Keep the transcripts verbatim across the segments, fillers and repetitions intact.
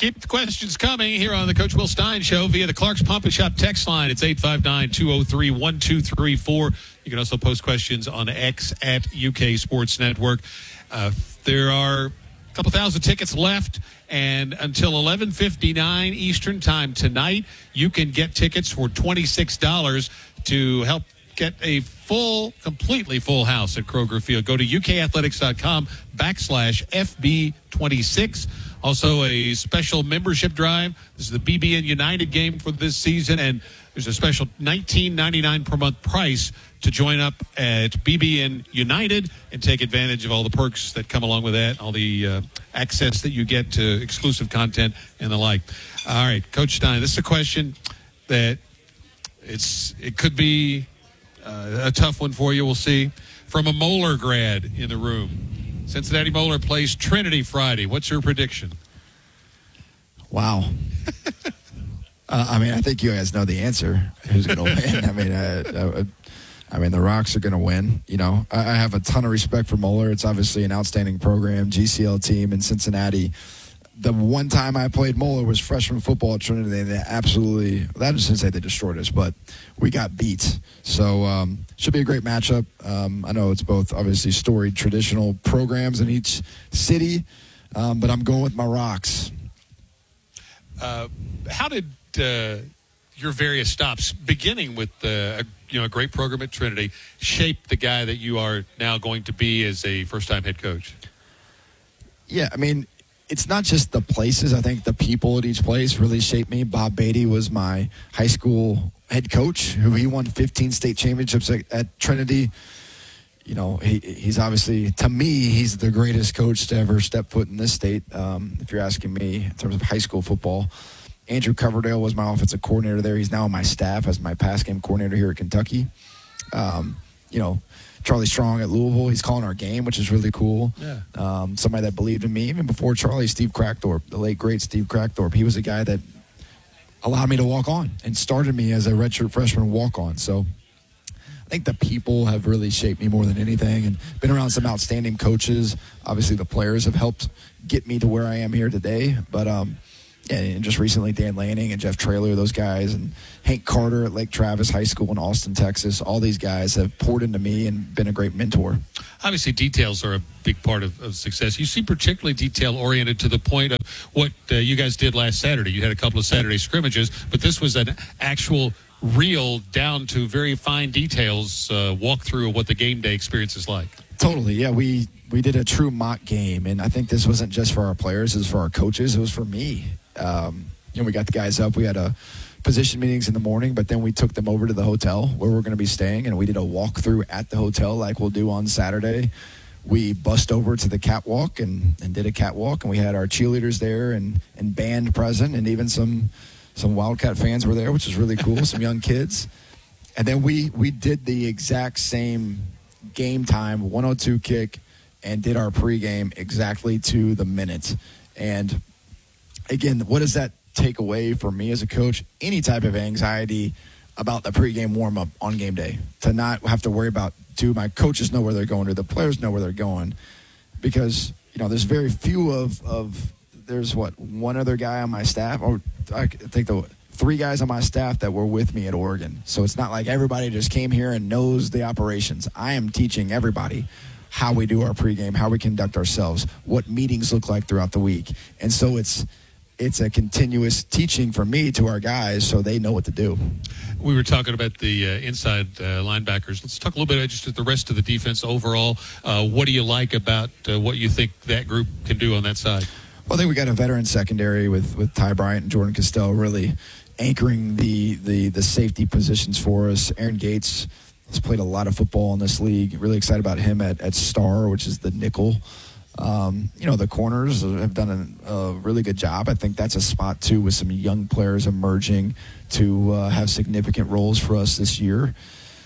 Keep the questions coming here on the Coach Will Stein Show via the Clark's Pump and Shop text line. It's eight five nine, two oh three, one two three four. You can also post questions on X at U K Sports Network. Uh, there are a couple thousand tickets left, and until eleven fifty-nine Eastern Time tonight, you can get tickets for twenty-six dollars to help get a full, completely full house at Kroger Field. Go to ukathletics.com backslash FB26. Also, a special membership drive. This is the B B N United game for this season, and there's a special nineteen ninety-nine per month price to join up at B B N United and take advantage of all the perks that come along with that, all the uh, access that you get to exclusive content and the like. All right, Coach Stein, this is a question that it's it could be uh, a tough one for you. We'll see. From a Moeller grad in the room. Cincinnati Moeller plays Trinity Friday. What's your prediction? Wow. uh, I mean, I think you guys know the answer. Who's going to win? I mean, uh, uh, I mean, the Rocks are going to win. You know, I, I have a ton of respect for Moeller. It's obviously an outstanding program, G C L team in Cincinnati. The one time I played Moeller was freshman football at Trinity. They absolutely, that doesn't say they destroyed us, but we got beat. So um, should be a great matchup. Um, I know it's both obviously storied traditional programs in each city, um, but I'm going with my Rocks. Uh, how did uh, your various stops, beginning with uh, a, you know a great program at Trinity, shape the guy that you are now going to be as a first-time head coach? Yeah, I mean, it's not just the places. I think the people at each place really shaped me. Bob Beatty was my high school head coach, who he won fifteen state championships at, at Trinity. You know, he, he's obviously, to me, he's the greatest coach to ever step foot in this state, um, if you're asking me, in terms of high school football. Andrew Coverdale was my offensive coordinator there. He's now on my staff as my pass game coordinator here at Kentucky. Um, you know, Charlie Strong at Louisville, he's calling our game, which is really cool. Yeah. Um, somebody that believed in me. Even before Charlie, Steve Crackthorpe, the late, great Steve Crackthorpe. He was a guy that allowed me to walk on and started me as a redshirt freshman walk-on. So I think the people have really shaped me more than anything, and been around some outstanding coaches. Obviously, the players have helped get me to where I am here today. But um, yeah, and just recently, Dan Lanning and Jeff Traylor, those guys, and Hank Carter at Lake Travis High School in Austin, Texas. All these guys have poured into me and been a great mentor. Obviously, details are a big part of, of success. You seem particularly detail-oriented to the point of what uh, you guys did last Saturday. You had a couple of Saturday scrimmages, but this was an actual, real, down to very fine details uh, walkthrough of what the game day experience is like. Totally, yeah. We, we did a true mock game, and I think this wasn't just for our players. It was for our coaches. It was for me. Um, you know, we got the guys up. We had a position meetings in the morning, but then we took them over to the hotel where we're going to be staying, and we did a walkthrough at the hotel like we'll do on Saturday. We bussed over to the catwalk and, and did a catwalk, and we had our cheerleaders there and, and band present, and even some some Wildcat fans were there, which is really cool, some young kids. And then we, we did the exact same game time, one oh two kick, and did our pregame exactly to the minute. And again, what does that take away for me as a coach? Any type of anxiety about the pregame warm-up on game day, to not have to worry about, do my coaches know where they're going, do the players know where they're going? Because, you know, there's very few of, of there's, what, one other guy on my staff, or I think the three guys on my staff that were with me at Oregon. So it's not like everybody just came here and knows the operations. I am teaching everybody how we do our pregame, how we conduct ourselves, what meetings look like throughout the week. And so it's it's a continuous teaching for me to our guys so they know what to do. We were talking about the uh, inside uh, linebackers. Let's talk a little bit about just the rest of the defense overall. Uh, what do you like about uh, what you think that group can do on that side? Well, I think we got a veteran secondary with, with Ty Bryant and Jordan Castell really anchoring the, the, the safety positions for us. Aaron Gates has played a lot of football in this league. Really excited about him at, at Star, which is the nickel. Um, you know, the corners have done a, a really good job. I think that's a spot, too, with some young players emerging to uh, have significant roles for us this year.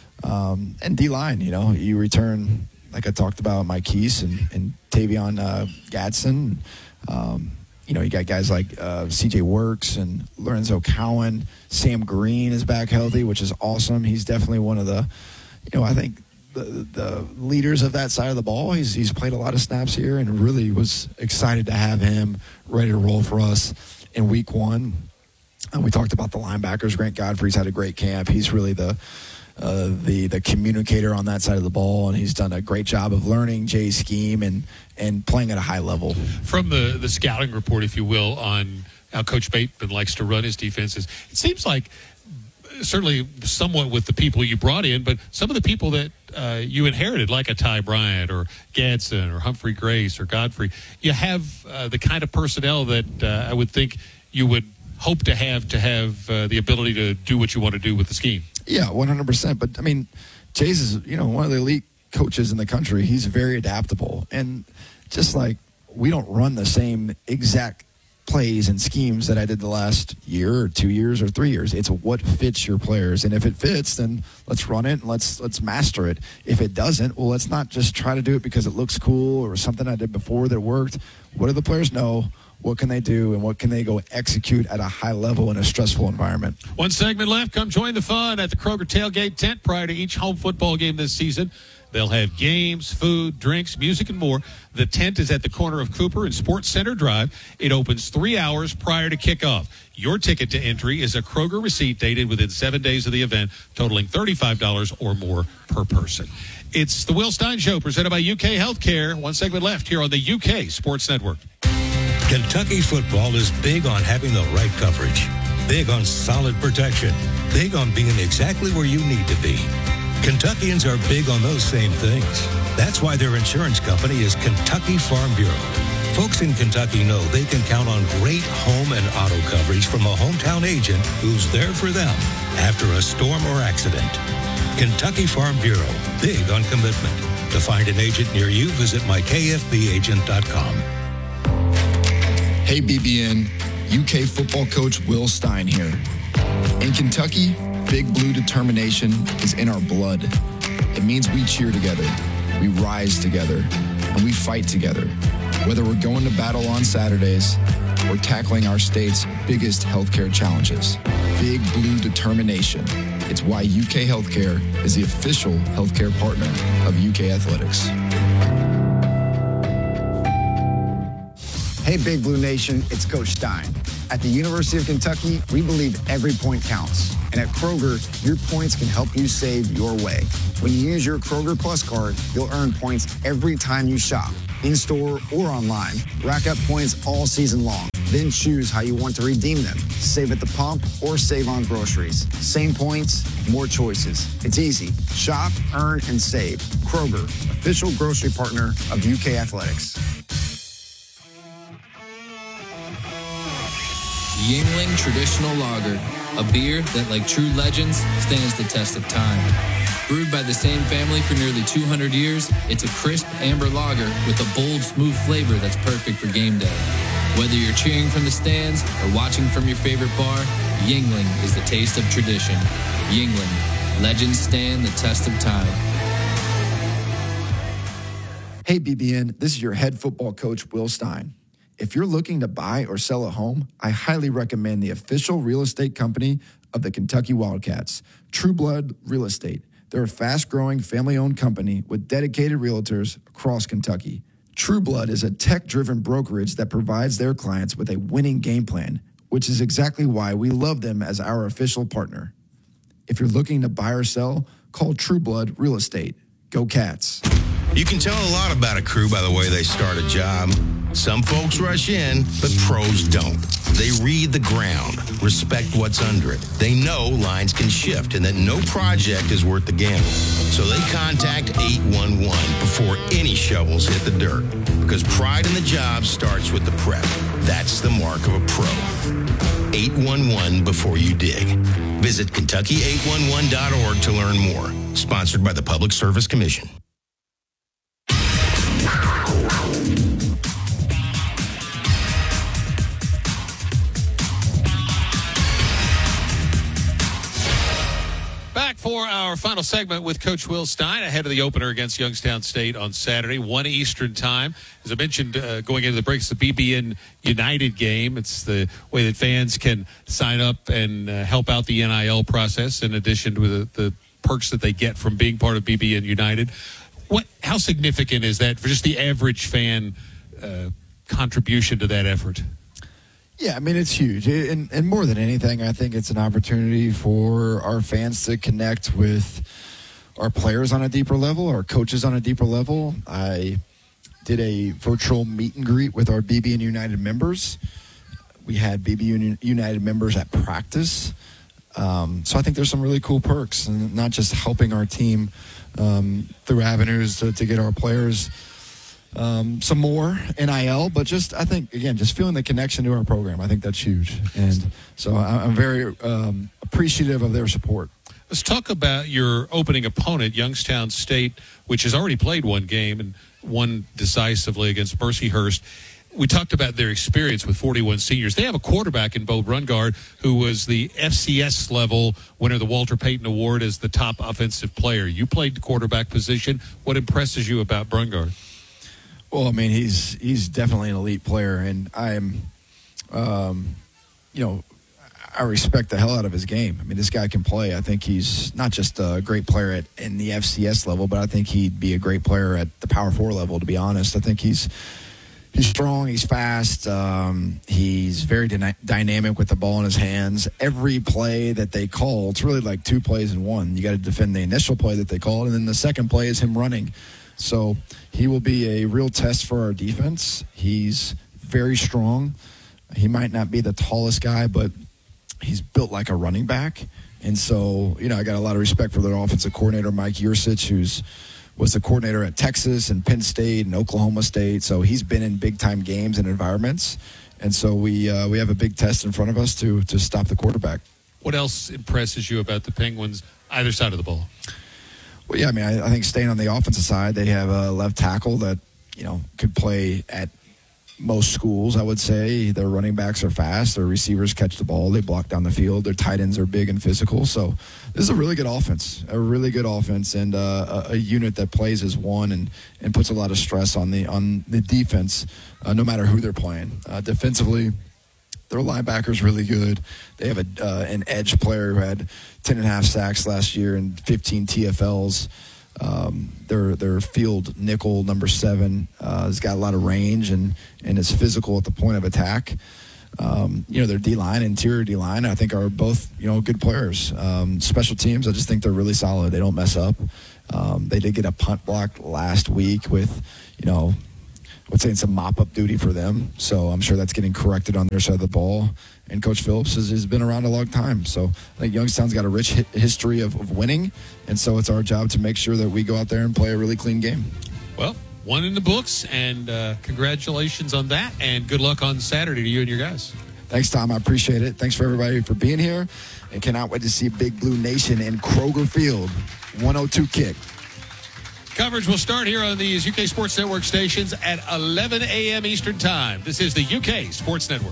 Um, and D-line, you know, you return, like I talked about, Mike Keese and, and Tavion uh, Gadsden. Um, you know, you got guys like uh, C J Works and Lorenzo Cowan. Sam Green is back healthy, which is awesome. He's definitely one of the, you know, I think the, the leaders of that side of the ball. He's he's played a lot of snaps here and really was excited to have him ready to roll for us. in week one. And we talked about the linebackers. Grant Godfrey's had a great camp. He's really the uh, the the communicator on that side of the ball, and he's done a great job of learning Jay's scheme and and playing at a high level. From the, the scouting report, if you will, on how Coach Bateman likes to run his defenses, it seems like certainly somewhat with the people you brought in, but some of the people that uh, you inherited, like a Ty Bryant or Gadsden or Humphrey Grace or Godfrey, you have uh, the kind of personnel that uh, I would think you would hope to have to have uh, the ability to do what you want to do with the scheme. Yeah, one hundred percent. But, I mean, Jay's is, you know, one of the elite coaches in the country. He's very adaptable. And just like we don't run the same exact plays and schemes that I did the last year or two years or three years. It's what fits your players. And if it fits, then let's run it and let's let's master it. If it doesn't, well, let's not just try to do it because it looks cool or something I did before that worked. What do the players know? What can they do, and what can they go execute at a high level in a stressful environment? One segment left. Come join the fun at the Kroger Tailgate Tent prior to each home football game this season. They'll have games, food, drinks, music, and more. The tent is at the corner of Cooper and Sports Center Drive. It opens three hours prior to kickoff. Your ticket to entry is a Kroger receipt dated within seven days of the event, totaling thirty-five dollars or more per person. It's the Will Stein Show, presented by U K Healthcare. One segment left here on the U K Sports Network. Kentucky football is big on having the right coverage, big on solid protection, big on being exactly where you need to be. Kentuckians are big on those same things. That's why their insurance company is Kentucky Farm Bureau. Folks in Kentucky know they can count on great home and auto coverage from a hometown agent who's there for them after a storm or accident. Kentucky Farm Bureau, big on commitment. To find an agent near you, visit my K F B agent dot com. Hey, B B N, U K football coach Will Stein here. In Kentucky, Big Blue determination is in our blood. It means we cheer together, we rise together, and we fight together. Whether we're going to battle on Saturdays or tackling our state's biggest healthcare challenges. Big Blue determination. It's why U K Healthcare is the official healthcare partner of U K Athletics. Hey, Big Blue Nation, it's Coach Stein. At the University of Kentucky, we believe every point counts. And at Kroger, your points can help you save your way. When you use your Kroger Plus card, you'll earn points every time you shop, in-store or online. Rack up points all season long. Then choose how you want to redeem them. Save at the pump or save on groceries. Same points, more choices. It's easy. Shop, earn, and save. Kroger, official grocery partner of U K Athletics. Yuengling Traditional Lager, a beer that, like true legends, stands the test of time. Brewed by the same family for nearly two hundred years, it's a crisp amber lager with a bold, smooth flavor that's perfect for game day. Whether you're cheering from the stands or watching from your favorite bar, Yuengling is the taste of tradition. Yuengling, legends stand the test of time. Hey, B B N, this is your head football coach, Will Stein. If you're looking to buy or sell a home, I highly recommend the official real estate company of the Kentucky Wildcats, True Blood Real Estate. They're a fast-growing, family-owned company with dedicated realtors across Kentucky. True Blood is a tech-driven brokerage that provides their clients with a winning game plan, which is exactly why we love them as our official partner. If you're looking to buy or sell, call True Blood Real Estate. Go Cats. You can tell a lot about a crew by the way they start a job. Some folks rush in, but pros don't. They read the ground, respect what's under it. They know lines can shift and that no project is worth the gamble. So they contact eight one one before any shovels hit the dirt. Because pride in the job starts with the prep. That's the mark of a pro. eight one one before you dig. Visit Kentucky eight one one dot org to learn more. Sponsored by the Public Service Commission. For our final segment with Coach Will Stein ahead of the opener against Youngstown State on Saturday, one Eastern time. As I mentioned, uh, going into the break, it's the B B N United game. It's the way that fans can sign up and uh, help out the N I L process in addition to the, the perks that they get from being part of B B N United. What? How significant is that for just the average fan uh, contribution to that effort? Yeah, I mean, it's huge. And, and more than anything, I think it's an opportunity for our fans to connect with our players on a deeper level, our coaches on a deeper level. I did a virtual meet and greet with our B B N United members. We had B B N United members at practice. Um, so I think there's some really cool perks, and not just helping our team um, through avenues to, to get our players Um, some more N I L, but just, I think, again, just feeling the connection to our program. I think that's huge. And so I'm very um, appreciative of their support. Let's talk about your opening opponent, Youngstown State, which has already played one game and won decisively against Mercyhurst. We talked about their experience with forty-one seniors. They have a quarterback in Bo Brungard who was the F C S level winner of the Walter Payton Award as the top offensive player. You played the quarterback position. What impresses you about Brungard? Well, I mean, he's he's definitely an elite player, and I'm, um, you know, I respect the hell out of his game. I mean, this guy can play. I think he's not just a great player at in the F C S level, but I think he'd be a great player at the Power Four level. To be honest, I think he's he's strong, he's fast, um, he's very dyna- dynamic with the ball in his hands. Every play that they call, it's really like two plays in one. You got to defend the initial play that they called, and then the second play is him running. So he will be a real test for our defense. He's very strong. He might not be the tallest guy, but he's built like a running back. And so, you know, I got a lot of respect for their offensive coordinator, Mike Yursich, who's was the coordinator at Texas and Penn State and Oklahoma State. So he's been in big-time games and environments. And so we uh, we have a big test in front of us to to stop the quarterback. What else impresses you about the Penguins, either side of the ball? Well, yeah, I mean, I, I think staying on the offensive side, they have a left tackle that, you know, could play at most schools, I would say. Their running backs are fast. Their receivers catch the ball. They block down the field. Their tight ends are big and physical. So this is a really good offense, a really good offense, and uh, a, a unit that plays as one and, and puts a lot of stress on the on the defense, uh, no matter who they're playing. Uh, defensively, their linebacker's really good. They have a uh, an edge player who had ten and a half sacks last year and fifteen T F Ls. Um, their their field nickel number seven uh, has got a lot of range and, and is physical at the point of attack. Um, you know, their D-line, interior D-line, I think are both, you know, good players. Um, special teams, I just think they're really solid. They don't mess up. Um, they did get a punt block last week with, you know, I would say it's a mop-up duty for them. So I'm sure that's getting corrected on their side of the ball. And Coach Phillips has, has been around a long time. So I think Youngstown's got a rich hi- history of, of winning. And so it's our job to make sure that we go out there and play a really clean game. Well, one in the books, and uh, congratulations on that. And good luck on Saturday to you and your guys. Thanks, Tom. I appreciate it. Thanks for everybody for being here. And cannot wait to see Big Blue Nation in Kroger Field. one oh two kick. Coverage will start here on these U K Sports Network stations at eleven a.m. Eastern Time. This is the U K Sports Network.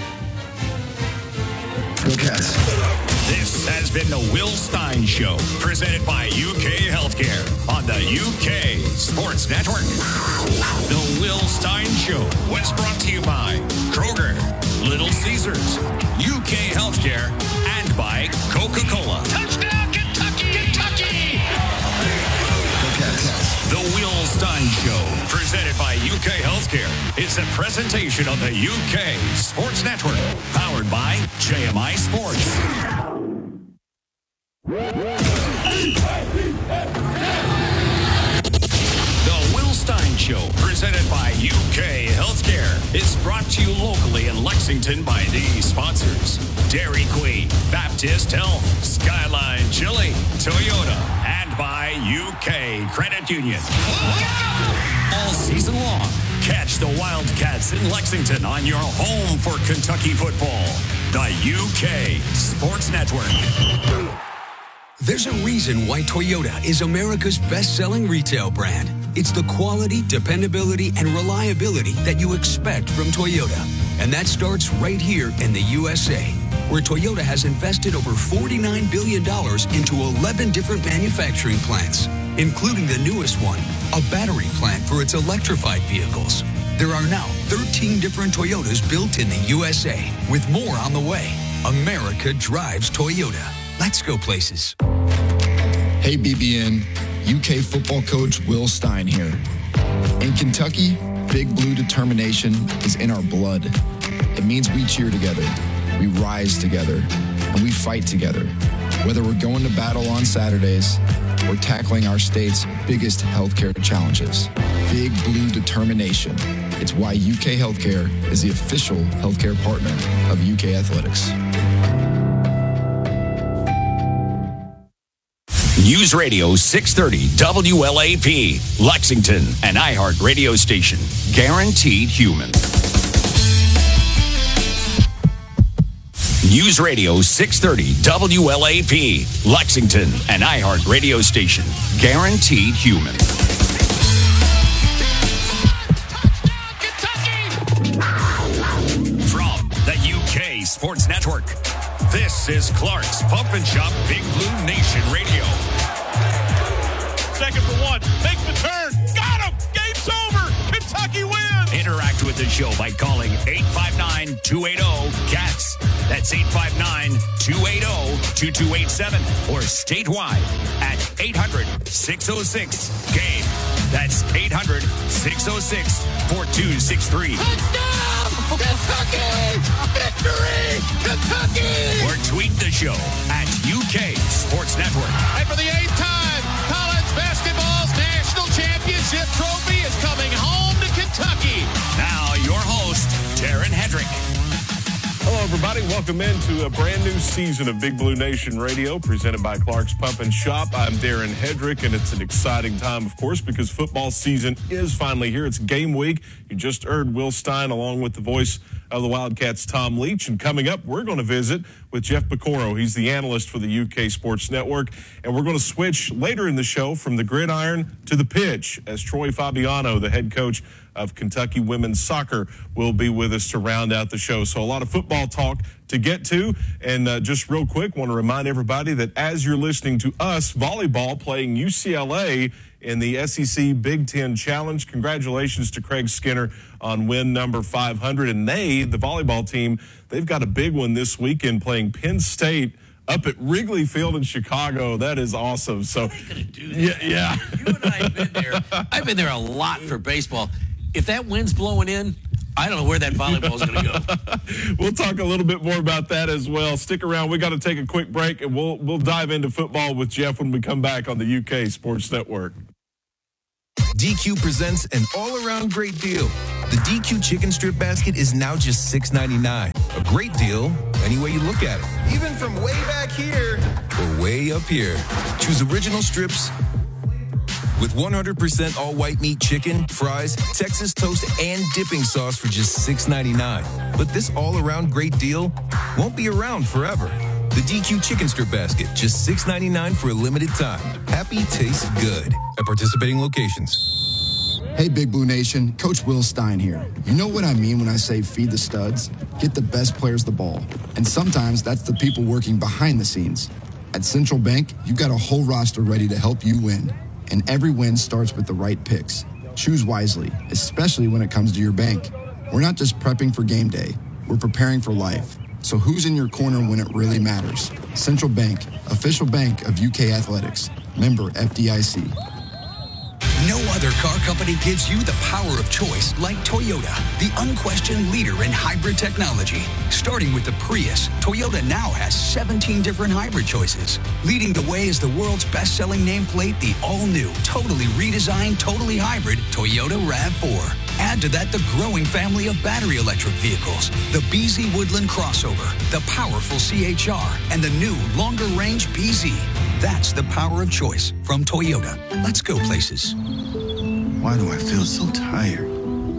Go Cats. This has been the Will Stein Show, presented by U K Healthcare on the U K Sports Network. The Will Stein Show was brought to you by Kroger, Little Caesars, U K Healthcare, and by Coca-Cola. Touchdown, Kentucky! Kentucky! The Will Stein Show, presented by U K Healthcare, is a presentation of the U K Sports Network, powered by J M I Sports. The Will Stein Show, presented by U K Healthcare, is brought to you locally in Lexington by these sponsors: Dairy Queen, Baptist Health, Skyline Chili, Toyota, and by U K Credit Union. All season long, catch the Wildcats in Lexington on your home for Kentucky football. The U K Sports Network. There's a reason why Toyota is America's best-selling retail brand. It's the quality, dependability, and reliability that you expect from Toyota. And that starts right here in the U S A, where Toyota has invested over forty-nine billion dollars into eleven different manufacturing plants, including the newest one, a battery plant for its electrified vehicles. There are now thirteen different Toyotas built in the U S A, with more on the way. America drives Toyota. Let's go places. Hey, B B N, U K football coach Will Stein here. In Kentucky, Big Blue determination is in our blood. It means we cheer together, we rise together, and we fight together. Whether we're going to battle on Saturdays or tackling our state's biggest healthcare challenges. Big Blue determination. It's why U K Healthcare is the official healthcare partner of U K Athletics. News Radio six thirty W L A P, Lexington, an iHeart radio station. Guaranteed human. News Radio six thirty W L A P, Lexington, an iHeart radio station. Guaranteed human. From the U K Sports Network, this is Clark's Pump and Shop Big Blue Nation Radio. Second for one. Make the turn. Got him. Game's over. Kentucky wins. Interact with the show by calling eight five nine, two eight zero, C A T S. That's eight five nine, two eight zero, two two eight seven or statewide at eight hundred, six oh six, GAME. That's eight hundred, six oh six, four two six three. Touchdown! Kentucky! Victory! Kentucky! Or tweet the show at U K Sports Network. And for the eighth time, college basketball's national championship trophy is coming home to Kentucky. Now your host, Darren Hedrick. Hello, everybody. Welcome into a brand new season of Big Blue Nation Radio, presented by Clark's Pump and Shop. I'm Darren Hedrick, and it's an exciting time, of course, because football season is finally here. It's game week. You just heard Will Stein along with the voice of the Wildcats, Tom Leach. And coming up, we're going to visit with Jeff Piecoro. He's the analyst for the U K Sports Network. And we're going to switch later in the show from the gridiron to the pitch, as Troy Fabiano, the head coach of Kentucky women's soccer, will be with us to round out the show. So a lot of football talk to get to. And uh, just real quick, want to remind everybody that as you're listening to us, volleyball playing U C L A in the S E C Big Ten Challenge. Congratulations to Craig Skinner on win number five hundred. And they, the volleyball team, they've got a big one this weekend playing Penn State up at Wrigley Field in Chicago. That is awesome. So, gonna do that. yeah, yeah. You and I have been there. I've been there a lot for baseball. If that wind's blowing in, I don't know where that volleyball is going to go. We'll talk a little bit more about that as well. Stick around. We got to take a quick break, and we'll we'll dive into football with Jeff when we come back on the U K Sports Network. D Q presents an all-around great deal. The D Q chicken strip basket is now just six ninety-nine. A great deal any way you look at it. Even from way back here or way up here. Choose original strips with one hundred percent all-white meat chicken, fries, Texas toast, and dipping sauce for just six ninety-nine. But this all-around great deal won't be around forever. The D Q chicken strip basket, just six ninety-nine for a limited time. Happy tastes good at participating locations. Hey, Big Blue Nation, Coach Will Stein here. You know what I mean when I say feed the studs? Get the best players the ball. And sometimes that's the people working behind the scenes. At Central Bank, you've got a whole roster ready to help you win. And every win starts with the right picks. Choose wisely, especially when it comes to your bank. We're not just prepping for game day. We're preparing for life. So who's in your corner when it really matters? Central Bank, official bank of U K Athletics. Member F D I C. No other car company gives you the power of choice like Toyota, the unquestioned leader in hybrid technology. Starting with the Prius, Toyota now has seventeen different hybrid choices. Leading the way is the world's best-selling nameplate, the all-new, totally redesigned, totally hybrid Toyota RAV four. Add to that the growing family of battery electric vehicles, the B Z Woodland crossover, the powerful C H R, and the new longer-range B Z. That's the power of choice from Toyota. Let's go places. Why do I feel so tired?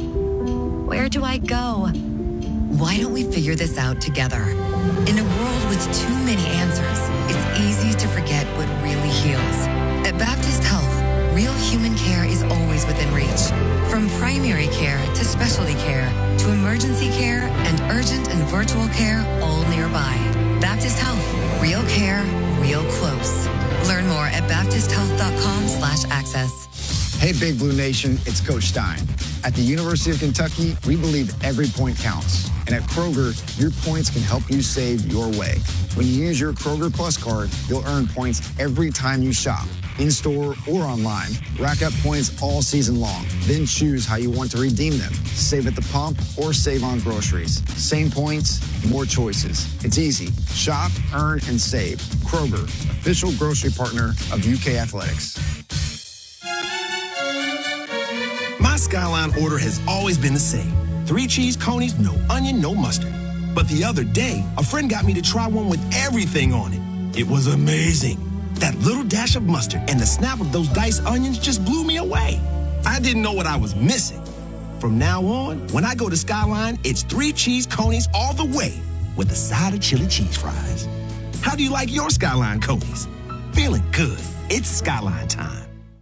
Where do I go? Why don't we figure this out together? In a world with too many answers, it's easy to forget what really heals. At Baptist Health, real human care is always within reach. From primary care to specialty care to emergency care and urgent and virtual care, all nearby. Baptist Health, real care, real close. Learn more at baptist health dot com slash access. Hey, Big Blue Nation, it's Coach Stein. At the University of Kentucky, we believe every point counts. And at Kroger, your points can help you save your way. When you use your Kroger Plus card, you'll earn points every time you shop, in-store or online. Rack up points all season long. Then choose how you want to redeem them. Save at the pump or save on groceries. Same points, more choices. It's easy. Shop, earn, and save. Kroger, official grocery partner of U K Athletics. My Skyline order has always been the same. Three cheese conies, no onion, no mustard. But the other day, a friend got me to try one with everything on it. It was amazing. That little dash of mustard and the snap of those diced onions just blew me away. I didn't know what I was missing. From now on, when I go to Skyline, it's three cheese conies all the way with a side of chili cheese fries. How do you like your Skyline conies? Feeling good. It's Skyline time.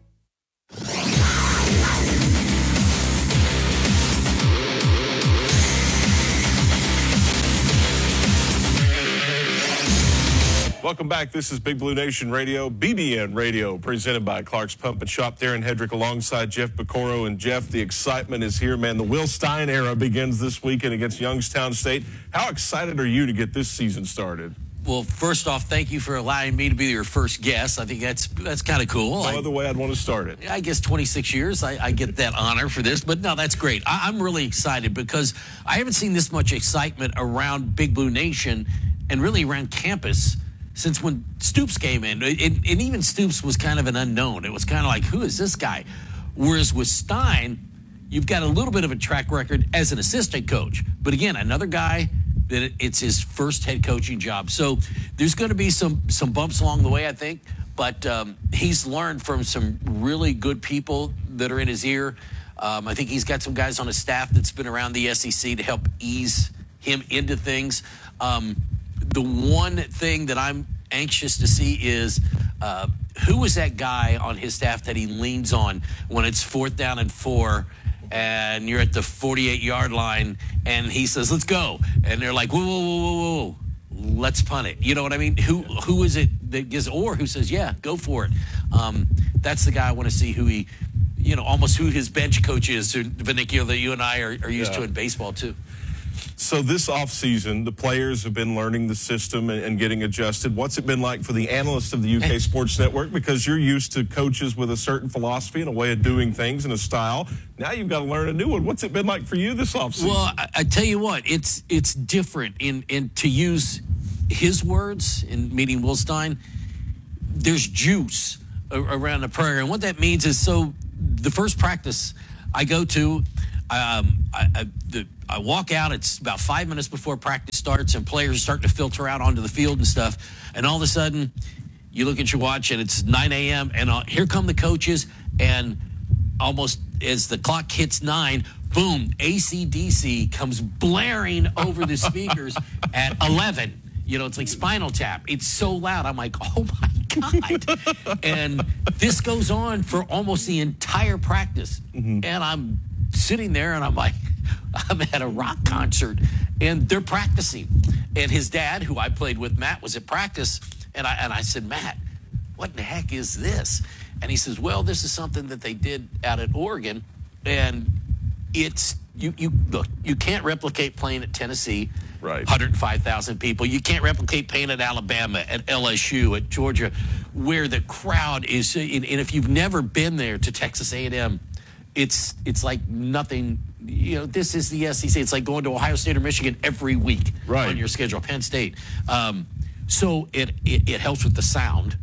Welcome back. This is Big Blue Nation Radio, B B N Radio, presented by Clark's Pump and Shop. Darren Hedrick alongside Jeff Picoro. And Jeff, the excitement is here, man. The Will Stein era begins this weekend against Youngstown State. How excited are you to get this season started? Well, first off, thank you for allowing me to be your first guest. I think that's that's kind of cool. No I, other way I'd want to start it. I guess twenty-six years, I, I get that honor for this. But no, that's great. I, I'm really excited because I haven't seen this much excitement around Big Blue Nation and really around campus since when Stoops came in. And, and even Stoops was kind of an unknown. It was kind of like, who is this guy? Whereas with Stein, you've got a little bit of a track record as an assistant coach. But again, another guy that it's his first head coaching job. So there's going to be some some bumps along the way, I think. But um, he's learned from some really good people that are in his ear. Um, I think he's got some guys on his staff that's been around the S E C to help ease him into things. Um, the one thing that I'm anxious to see is uh, who is that guy on his staff that he leans on when it's fourth down and four and you're at the forty-eight-yard line and he says, let's go. And they're like, whoa, whoa, whoa, whoa, whoa, let's punt it. You know what I mean? Who Who is it that gives, or who says, yeah, go for it? Um, that's the guy I want to see who he, you know, almost who his bench coach is, Vinicchio, that you and I are, are used yeah. to in baseball too. So this offseason, the players have been learning the system and, and getting adjusted. What's it been like for the analysts of the U K Sports Network? Because you're used to coaches with a certain philosophy and a way of doing things and a style. Now you've got to learn a new one. What's it been like for you this offseason? Well, I, I tell you what, it's it's different. In, in to use his words in meeting Will Stein, there's juice around the prayer. And what that means is, so the first practice I go to, um, I, I, the, I walk out, it's about five minutes before practice starts, and players are starting to filter out onto the field and stuff. And all of a sudden, you look at your watch, and it's nine a.m., and uh, here come the coaches, and almost as the clock hits nine, boom, A C D C comes blaring over the speakers at eleven. You know, it's like Spinal Tap. It's so loud. I'm like, oh, my God. And this goes on for almost the entire practice. Mm-hmm. And I'm sitting there, and I'm like, I'm at a rock concert, and they're practicing. And his dad, who I played with, Matt, was at practice, and I and I said, Matt, what in the heck is this? And he says, well, this is something that they did out at Oregon, and it's, you, you look, you can't replicate playing at Tennessee, right? one hundred five thousand people. You can't replicate playing at Alabama, at L S U, at Georgia, where the crowd is, and if you've never been there to Texas A and M, it's it's like nothing. You know, this is the S E C. It's like going to Ohio State or Michigan every week right. on your schedule. Penn State. Um, so it, it it helps with the sound.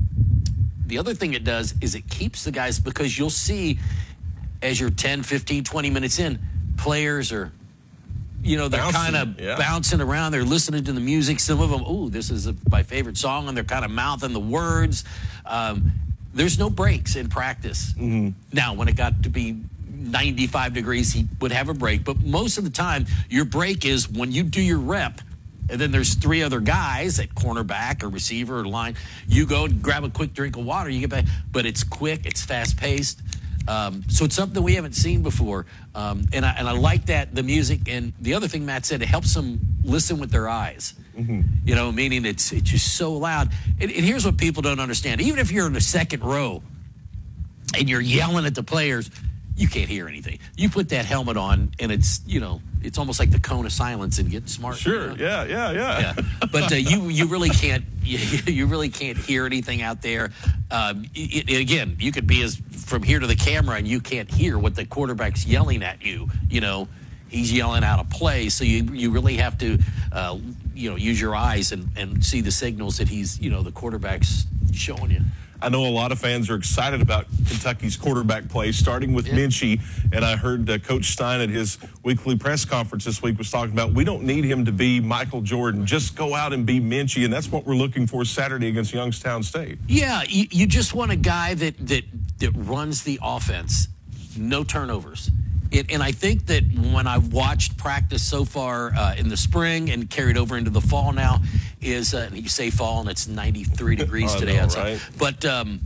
The other thing it does is it keeps the guys, because you'll see as you're ten, fifteen, twenty minutes in, players are, you know, they're kind of yeah. bouncing around. They're listening to the music. Some of them, ooh, this is a, my favorite song, and they're kind of mouthing the words. Um, there's no breaks in practice. Mm-hmm. Now, when it got to be ninety-five degrees, he would have a break. But most of the time, your break is when you do your rep, and then there's three other guys at cornerback or receiver or line. You go and grab a quick drink of water, you get back. But it's quick, it's fast-paced. Um, so it's something we haven't seen before. Um, and, I, and I like that, the music. And the other thing Matt said, it helps them listen with their eyes. Mm-hmm. You know, meaning it's, it's just so loud. And, and here's what people don't understand. Even if you're in the second row and you're yelling at the players, you can't hear anything. You put that helmet on, and it's, you know, it's almost like the cone of silence and getting smart. Sure, you know? yeah, yeah, yeah. yeah. But uh, you you really can't you, you really can't hear anything out there. Um, it, it, again, you could be as from here to the camera, and you can't hear what the quarterback's yelling at you. You know, he's yelling out a play, so you you really have to uh, you know use your eyes and, and see the signals that he's you know the quarterback's showing you. I know a lot of fans are excited about Kentucky's quarterback play, starting with yeah. Minchie. And I heard uh, Coach Stein at his weekly press conference this week was talking about we don't need him to be Michael Jordan. Just go out and be Minchie, and that's what we're looking for Saturday against Youngstown State. Yeah, you, you just want a guy that that that runs the offense, no turnovers. It, and I think that when I've watched practice so far uh, in the spring and carried over into the fall now, is uh, you say fall and it's ninety-three degrees today know, outside. Right? But um,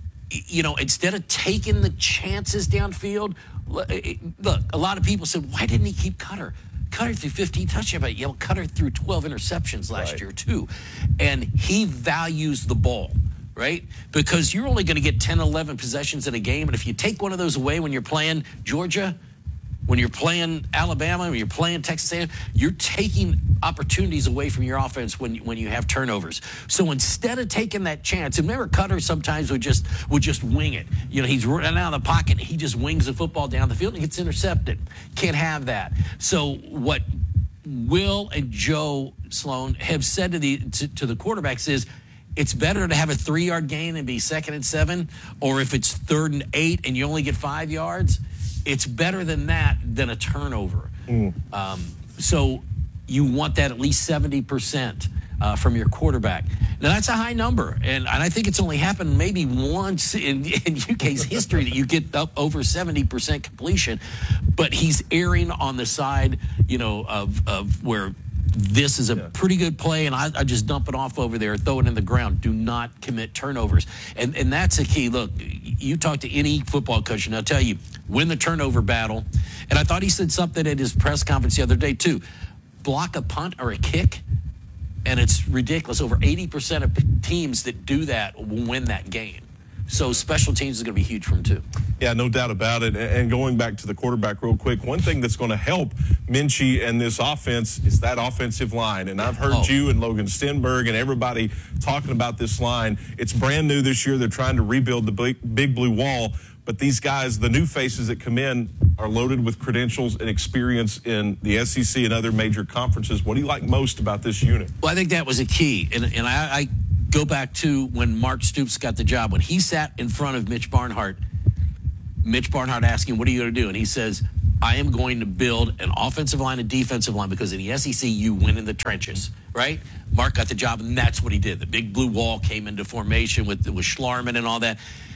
you know, instead of taking the chances downfield, look, a lot of people said, why didn't he keep Cutter? Cutter threw fifteen touchdowns, but you know, Cutter threw twelve interceptions last right. year too, and he values the ball. Right? Because you're only going to get ten, eleven possessions in a game, and if you take one of those away when you're playing Georgia, when you're playing Alabama, when you're playing Texas A and M, you're taking opportunities away from your offense when when you have turnovers. So instead of taking that chance, and remember, Cutter sometimes would just would just wing it. You know, he's running out of the pocket, and he just wings the football down the field and gets intercepted. Can't have that. So what Will and Joe Sloan have said to the to, to the quarterbacks is, it's better to have a three-yard gain and be second and seven, or if it's third and eight and you only get five yards, it's better than that than a turnover. Mm. Um, so you want that at least seventy percent uh, from your quarterback. Now, that's a high number, and, and I think it's only happened maybe once in, in U K's history that you get up over seventy percent completion, but he's erring on the side, you know, of, of where – this is a yeah. pretty good play, and I, I just dump it off over there, throw it in the ground. Do not commit turnovers. And and that's a key. Look, you talk to any football coach, and I'll tell you, win the turnover battle. And I thought he said something at his press conference the other day, too. Block a punt or a kick, and it's ridiculous. Over eighty percent of teams that do that will win that game. So special teams is going to be huge for him, too. Yeah, no doubt about it. And going back to the quarterback real quick, one thing that's going to help Minchie and this offense is that offensive line. And I've heard oh. you and Logan Stenberg and everybody talking about this line. It's brand new this year. They're trying to rebuild the big, big blue wall. But these guys, the new faces that come in, are loaded with credentials and experience in the S E C and other major conferences. What do you like most about this unit? Well, I think that was a key. And, and I, I go back to when Mark Stoops got the job. When he sat in front of Mitch Barnhart, Mitch Barnhart asked him, what are you going to do? And he says, I am going to build an offensive line and defensive line because in the S E C, you win in the trenches, right? Mark got the job, and that's what he did. The big blue wall came into formation with, with Schlarman and all that.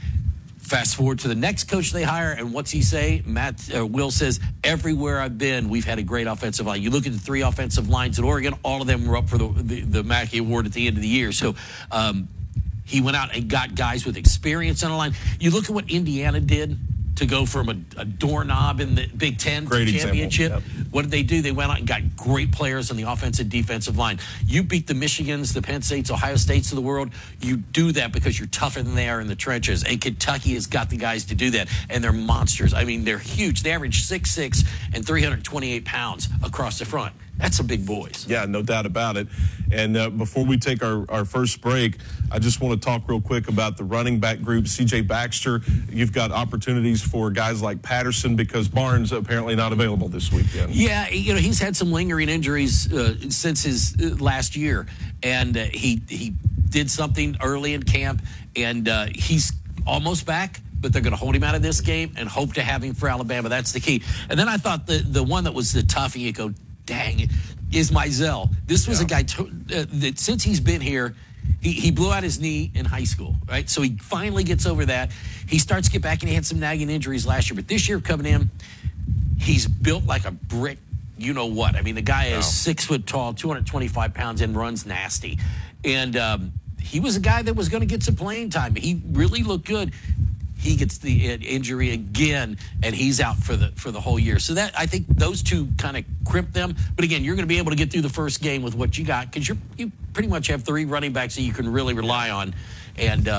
Fast forward to the next coach they hire, and what's he say? Matt uh, Will says, everywhere I've been, we've had a great offensive line. You look at the three offensive lines at Oregon, all of them were up for the, the, the Mackey Award at the end of the year. So um, he went out and got guys with experience on the line. You look at what Indiana did to go from a, a doorknob in the Big Ten Great championship. Yep. What did they do? They went out and got great players on the offensive defensive line. You beat the Michigans, the Penn States, Ohio States of the world. You do that because you're tougher than they are in the trenches. And Kentucky has got the guys to do that. And they're monsters. I mean, they're huge. They average six six and three hundred twenty-eight pounds across the front. That's some big boys. Yeah, no doubt about it. And uh, before we take our, our first break, I just want to talk real quick about the running back group. C J Baxter, you've got opportunities for guys like Patterson because Barnes apparently not available this weekend. Yeah, you know, he's had some lingering injuries uh, since his uh, last year. And uh, he, he did something early in camp, and uh, he's almost back. But they're going to hold him out of this game and hope to have him for Alabama. That's the key. And then I thought the, the one that was the toughie, you go, dang, is Mizell. This was yeah. a guy to, uh, that since he's been here, he, he blew out his knee in high school, right? So he finally gets over that. He starts to get back, and he had some nagging injuries last year. But this year coming in, he's built like a brick, you know what. I mean, the guy is wow. six foot tall, two hundred twenty-five pounds, and runs nasty. And um, he was a guy that was going to get some playing time. He really looked good. He gets the injury again, and he's out for the for the whole year. So that I think those two kind of crimp them. But again, you're going to be able to get through the first game with what you got because you you pretty much have three running backs that you can really rely on. And um,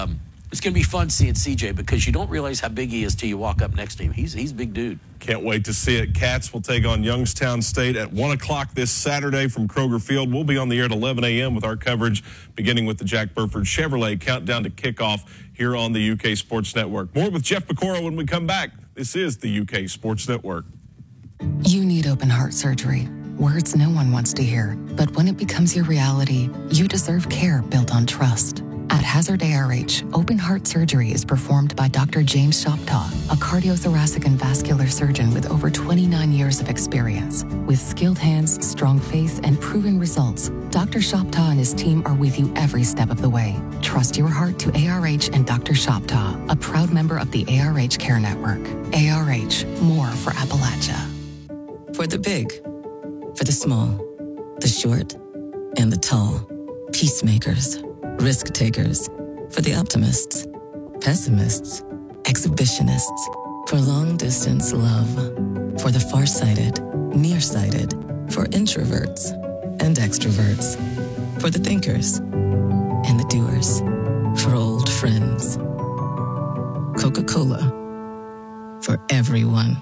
It's going to be fun seeing C J because you don't realize how big he is till you walk up next to him. He's he's a big dude. Can't wait to see it. Cats will take on Youngstown State at one o'clock this Saturday from Kroger Field. We'll be on the air at eleven a.m. with our coverage, beginning with the Jack Burford Chevrolet countdown to kickoff here on the U K Sports Network. More with Jeff Pecora when we come back. This is the U K Sports Network. You need open heart surgery. Words no one wants to hear. But when it becomes your reality, you deserve care built on trust. At Hazard A R H, open heart surgery is performed by Doctor James Shoptaw, a cardiothoracic and vascular surgeon with over twenty-nine years of experience. With skilled hands, strong faith, and proven results, Doctor Shoptaw and his team are with you every step of the way. Trust your heart to A R H and Doctor Shoptaw, a proud member of the A R H Care Network. A R H, more for Appalachia. For the big, for the small, the short, and the tall. Peacemakers. Risk takers, for the optimists, pessimists, exhibitionists, for long distance love, for the farsighted, nearsighted, for introverts and extroverts, for the thinkers and the doers, for old friends. Coca-Cola, for everyone.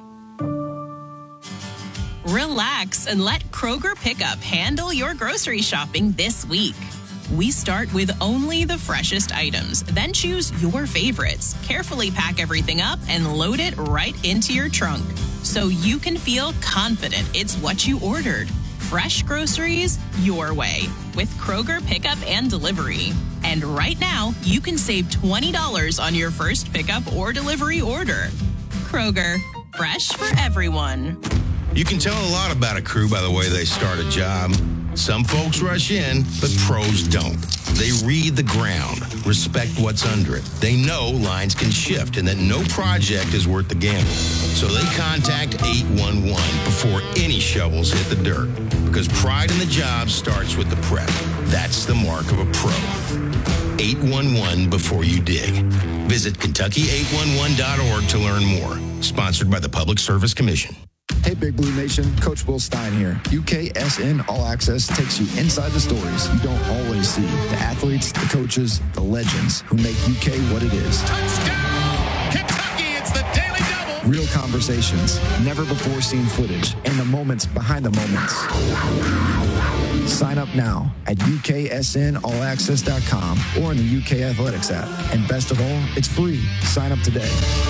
Relax and let Kroger Pickup handle your grocery shopping this week. We start with only the freshest items, then choose your favorites. Carefully pack everything up and load it right into your trunk so you can feel confident it's what you ordered. Fresh groceries your way with Kroger Pickup and Delivery. And right now, you can save twenty dollars on your first pickup or delivery order. Kroger, fresh for everyone. You can tell a lot about a crew by the way they start a job. Some folks rush in, but pros don't. They read the ground, respect what's under it. They know lines can shift and that no project is worth the gamble. So they contact eight one one before any shovels hit the dirt. Because pride in the job starts with the prep. That's the mark of a pro. eight one one before you dig. Visit Kentucky eight one one dot org to learn more. Sponsored by the Public Service Commission. Hey, Big Blue Nation, Coach Will Stein here. U K S N All Access takes you inside the stories you don't always see. The athletes, the coaches, the legends who make U K what it is. Touchdown! Kentucky, it's the Daily Double. Real conversations, never before seen footage, and the moments behind the moments. Sign up now at U K S N all access dot com or in the U K Athletics app. And best of all, it's free. Sign up today.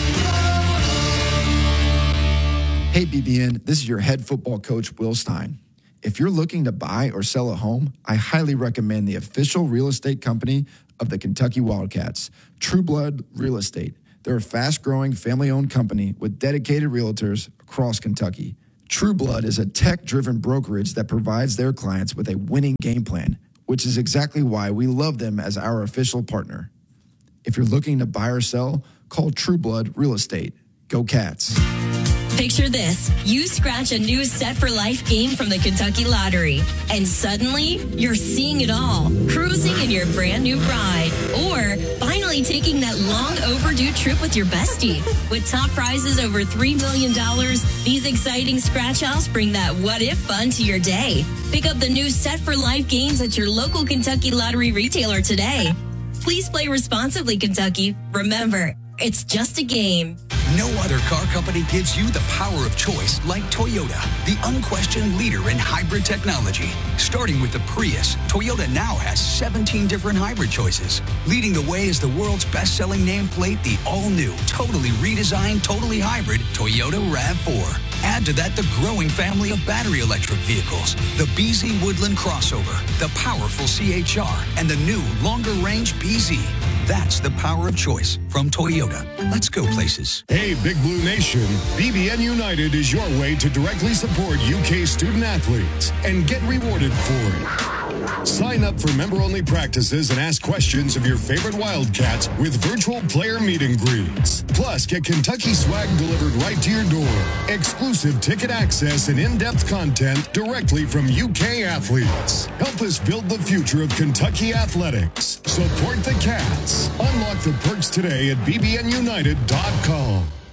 Hey, B B N, this is your head football coach, Will Stein. If you're looking to buy or sell a home, I highly recommend the official real estate company of the Kentucky Wildcats, True Blood Real Estate. They're a fast-growing, family-owned company with dedicated realtors across Kentucky. True Blood is a tech-driven brokerage that provides their clients with a winning game plan, which is exactly why we love them as our official partner. If you're looking to buy or sell, call True Blood Real Estate. Go Cats. Picture this. You scratch a new Set for Life game from the Kentucky Lottery, and suddenly you're seeing it all. Cruising in your brand new ride, or finally taking that long overdue trip with your bestie. With top prizes over three million dollars, these exciting scratch offs bring that what if fun to your day. Pick up the new Set for Life games at your local Kentucky Lottery retailer today. Please play responsibly, Kentucky. Remember, it's just a game. No other car company gives you the power of choice like Toyota, the unquestioned leader in hybrid technology. Starting with the Prius, Toyota now has seventeen different hybrid choices. Leading the way is the world's best-selling nameplate, the all-new, totally redesigned, totally hybrid Toyota RAV four. Add to that the growing family of battery electric vehicles, the B Z Woodland crossover, the powerful C H R, and the new longer-range B Z. That's the power of choice from Toyota. Let's go places. Hey, Big Blue Nation, B B N United is your way to directly support U K student athletes and get rewarded for it. Sign up for member-only practices and ask questions of your favorite Wildcats with virtual player meet and greets. Plus, get Kentucky swag delivered right to your door. Exclusive ticket access and in-depth content directly from U K athletes. Help us build the future of Kentucky athletics. Support the Cats. Unlock the perks today at B B N United dot com.